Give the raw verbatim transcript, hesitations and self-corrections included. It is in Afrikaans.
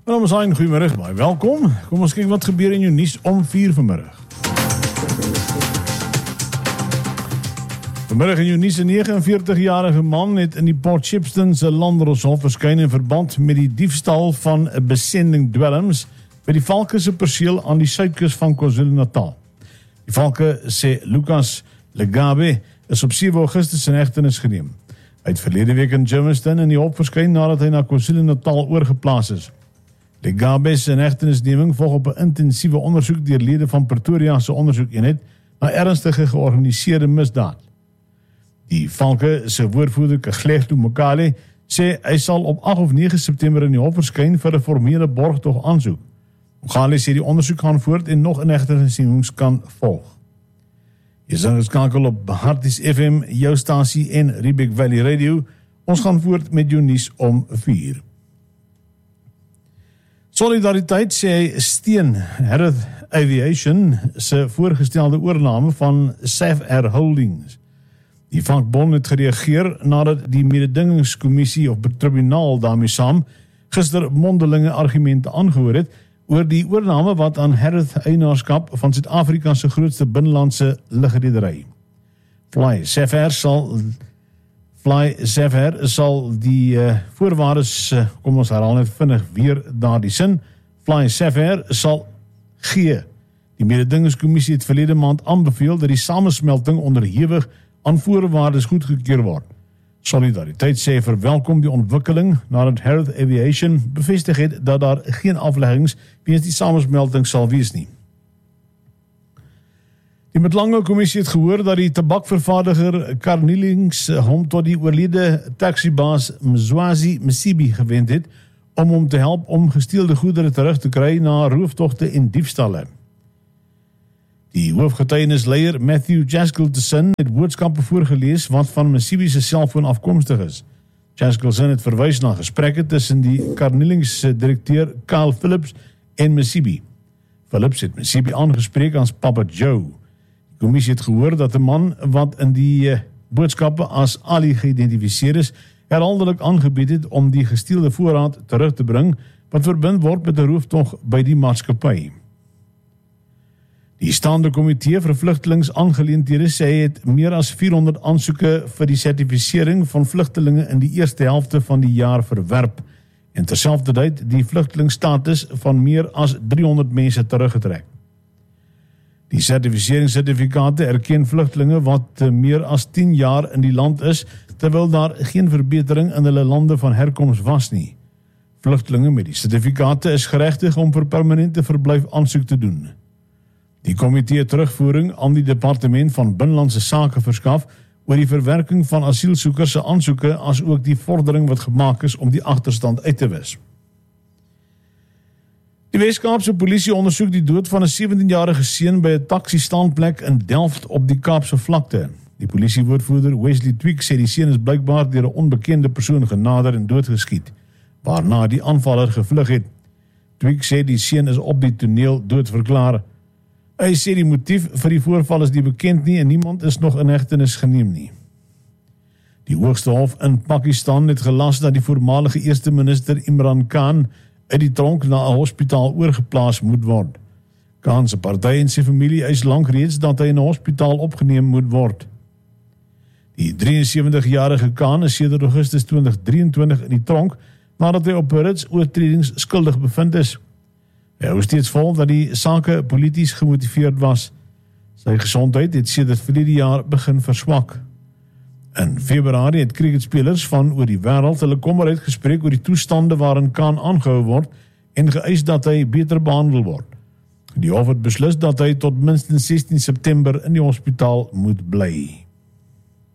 Nou, ons zijn, goeiemiddag, baie welkom. Kom ons kyk wat gebeur in jou nuus om vier vanmiddag. Vanmiddag in jou nuus 'n negenenveertigjarige man het in die Port Shepstone se Landdroshof verskyn in verband met die diefstal van 'n besending dwelms by die Valke se perseel aan die suidkus van KwaZulu-Natal. Die Valke sê Lucas Legabe is op sewe Augustus in hegtenis geneem. Hy het verlede week in Germiston in die hof verskyn nadat hy na KwaZulu-Natal oorgeplaas is. Legabe se hegtenisneming volg op 'n intensiewe ondersoek deur lede van Pretoria se ondersoekeenheid na ernstige georganiseerde misdaad. Die Valke se woordvoerder Kaglehlu Mokale sê hy sal op agt of nege September in die hof verskyn vir 'n formele borgtog aansoek. Mokale sê die ondersoek gaan voort en nog inhegtenisnemings kan volg. Jy is ingeskakel op Harties F M, jou stasie en Riebeek Valley Radio. Ons gaan voort met jou nuus om vier. Solidariteit sê hy steun Harith Aviation se voorgestelde oorname van Safair Holdings. Die vakbond het gereageer nadat die mededingingskommissie of tribunaal daarmee saam gister mondelinge argumente aangehoor het oor die oorname wat aan Harith eienaarskap van Suid-Afrika se grootste binnelandse lugredery. Fly Safair sal Fly Safair sal die uh, voorwaardes, uh, kom ons herhaal net vinnig weer daardie sin, Fly Safair sal gee. Die mededingingskommissie het verlede maand aanbeveel dat die samensmelting onderhewig aan voorwaardes goedgekeur word. Solidariteit sê verwelkom die ontwikkeling nadat Harith Aviation bevestig het dat daar geen afleggings weens die samensmelting sal wees nie. Die Metlange Kommissie het gehoor dat die tabakvervaardiger Carnillings hom tot die oorlede taxibaas Mzwazi Msibi gewend het om hom te help om gesteelde goedere terug te kry na rooftogte en diefstalle. Die hoofgetuienisleier Matthew Jaskelson het boodskappe voorgelees wat van Msibi se selfoon afkomstig is. Jaskelson het verwys na gesprekke tussen die Carnillings direkteur Carl Phillips en Msibi. Phillips het Msibi aangespreek as Papa Joe. Die kommissie het gehoor dat 'n man wat in die boodskappe as Ali geïdentifiseer is, herhaaldelik aangebied het om die gesteelde voorraad terug te bring wat verbind word met 'n rooftog by die maatskappy. Die staande komitee vir vlugtelingsaangeleenthede sê hy het meer as vierhonderd aansoeke vir die sertifisering van vlugtelinge in die eerste helfte van die jaar verwerp en terselfdertyd die vlugtelingstatus van meer as driehonderd mense teruggetrek. Die sertifiseringssertifikate erken vlugtelinge wat meer as tien jaar in die land is, terwyl daar geen verbetering in hulle lande van herkoms was nie. Vlugtelinge met die sertifikate is geregtig om vir permanente verblyf aansoek te doen. Die komitee terugvoering aan die departement van Binnelandse Sake verskaf oor die verwerking van asielsoekers se aansoeke as ook die vordering wat gemaak is om die agterstand uit te wis. Die Wes-Kaapse polisie ondersoek die dood van 'n sewentienjarige seun by 'n taxi-staanplek in Delft op die Kaapse vlakte. Die polisiewoordvoerder Wesley Tweek sê die seun is blykbaar deur 'n onbekende persoon genader en doodgeskiet, waarna die aanvaller gevlug het. Tweek sê die seun is op die toneel doodverklaar. Hy sê die motief vir die voorval is nie bekend nie en niemand is nog in hegtenis geneem nie. Die hoogste hof in Pakistan het gelas dat die voormalige eerste minister Imran Khan uit die tronk na 'n hospitaal oorgeplaas moet word. Khan se party en sy familie eis lank reeds dat hy in 'n hospitaal opgeneem moet word. Die drieënsewentigjarige Khan is sedert Augustus twintig drieëntwintig in die tronk nadat hy op rits oortredings skuldig bevind is. Hy hou steeds vol dat die sake polities gemotiveerd was. Sy gesondheid het sedert verlede jaar begin verswak. In Februarie het cricketspelers van oor die wêreld hulle kommer uitgespreek oor die toestande waarin Khan aangehou word en geëis dat hy beter behandel word. Die hof het beslis dat hy tot minstens sestien September in die hospitaal moet bly.